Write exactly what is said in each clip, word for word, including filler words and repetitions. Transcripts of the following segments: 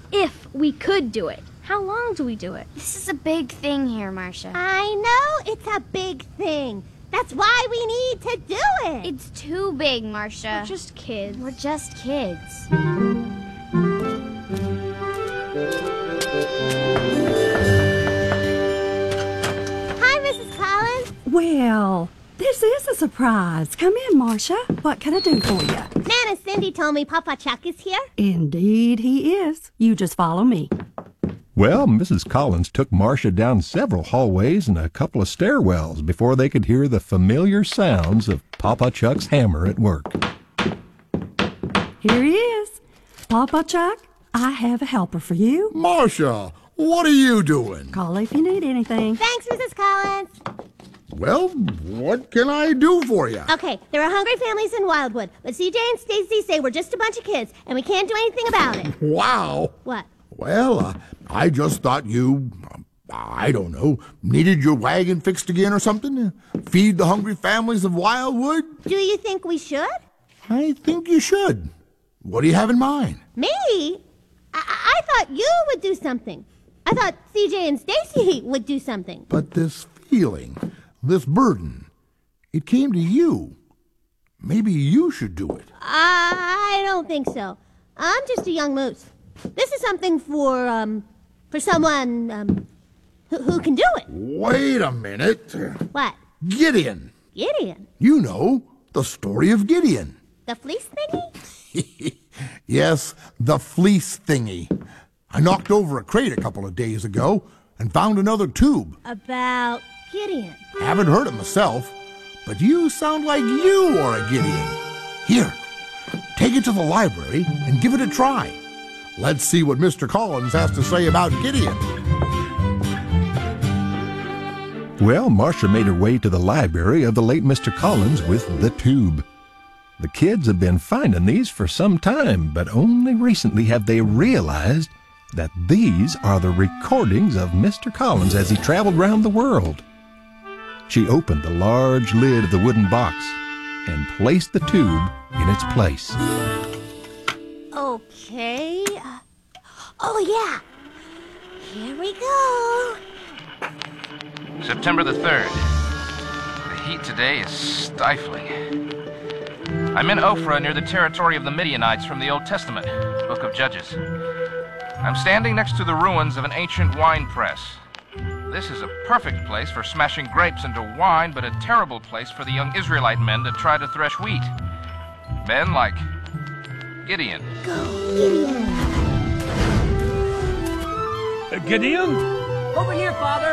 if we could do it. How long do we do it? This is a big thing here, Marcia. I know it's a big thing. That's why we need to do it. It's too big, Marcia. We're just kids. We're just kids. Hi, Missus Collins. Well, this is a surprise. Come in, Marcia. What can I do for you? Nana Cindy told me Papa Chuck is here. Indeed he is. You just follow me. Well, Missus Collins took Marcia down several hallways and a couple of stairwells before they could hear the familiar sounds of Papa Chuck's hammer at work. Here he is. Papa Chuck, I have a helper for you. Marcia, what are you doing? Call if you need anything. Thanks, Missus Collins. Well, what can I do for you? Okay, there are hungry families in Wildwood, but C J and Stacy say we're just a bunch of kids, and we can't do anything about it. Wow. What? Well, uh, I just thought you, uh, I don't know, needed your wagon fixed again or something? Feed the hungry families of Wildwood? Do you think we should? I think you should. What do you have in mind? Me? I, I thought you would do something. I thought C J and Stacy would do something. But this feeling, this burden, it came to you. Maybe you should do it. I don't think so. I'm just a young moose. This is something for, um, for someone, um, who, who can do it. Wait a minute. What? Gideon. Gideon? You know, the story of Gideon. The fleece thingy? Yes, the fleece thingy. I knocked over a crate a couple of days ago and found another tube. About Gideon. Haven't heard it myself, but you sound like you are a Gideon. Here, take it to the library and give it a try. Let's see what Mister Collins has to say about Gideon. Well, Marcia made her way to the library of the late Mister Collins with the tube. The kids have been finding these for some time, but only recently have they realized that these are the recordings of Mister Collins as he traveled around the world. She opened the large lid of the wooden box and placed the tube in its place. Okay. Oh, yeah. Here we go. September the third. The heat today is stifling. I'm in Ophrah near the territory of the Midianites from the Old Testament, Book of Judges. I'm standing next to the ruins of an ancient wine press. This is a perfect place for smashing grapes into wine, but a terrible place for the young Israelite men to try to thresh wheat. Men like Gideon. Go, Gideon. Uh, Gideon? Over here, Father.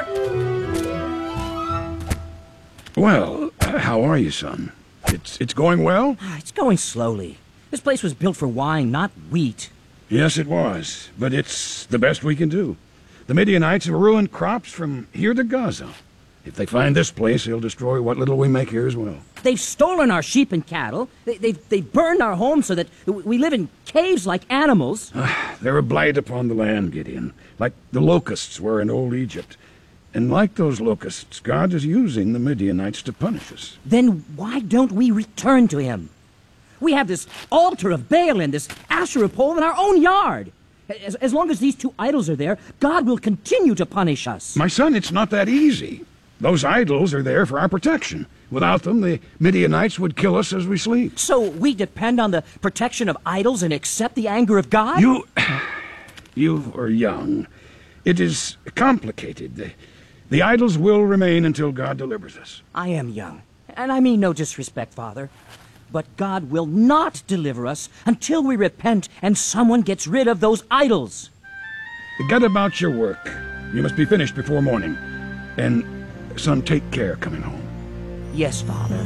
Well, uh, how are you, son? It's it's going well? It's going slowly. This place was built for wine, not wheat. Yes, it was, but it's the best we can do. The Midianites have ruined crops from here to Gaza. If they find this place, they'll destroy what little we make here as well. They've stolen our sheep and cattle. They, they've, they've burned our homes so that we live in caves like animals. They're a blight upon the land, Gideon, like the locusts were in old Egypt. And like those locusts, God is using the Midianites to punish us. Then why don't we return to him? We have this altar of Baal and this Asherah pole in our own yard. As, as long as these two idols are there, God will continue to punish us. My son, it's not that easy. Those idols are there for our protection. Without them, the Midianites would kill us as we sleep. So we depend on the protection of idols and accept the anger of God? You... you are young. It is complicated. The, the idols will remain until God delivers us. I am young, and I mean no disrespect, Father. But God will not deliver us until we repent and someone gets rid of those idols. Get about your work. You must be finished before morning. And, son, take care coming home. Yes, Father.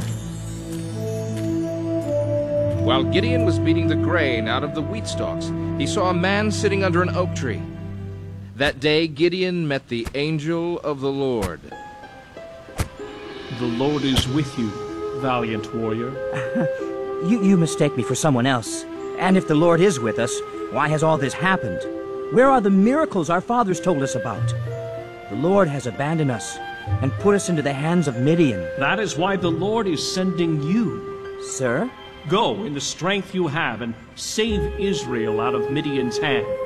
While Gideon was beating the grain out of the wheat stalks, he saw a man sitting under an oak tree. That day Gideon met the angel of the Lord. The Lord is with you, valiant warrior. you, you mistake me for someone else. And if the Lord is with us, why has all this happened? Where are the miracles our fathers told us about? The Lord has abandoned us and put us into the hands of Midian. That is why the Lord is sending you. Sir? Go in the strength you have and save Israel out of Midian's hand.